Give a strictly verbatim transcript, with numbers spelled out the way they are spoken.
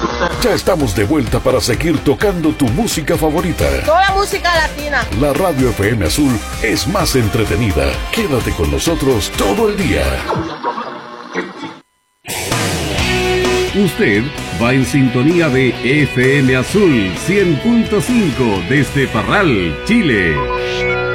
Ya estamos de vuelta para seguir tocando tu música favorita. Toda música latina. La Radio F M Azul es más entretenida. Quédate con nosotros todo el día. Usted va en sintonía de F M Azul cien punto cinco desde Parral, Chile.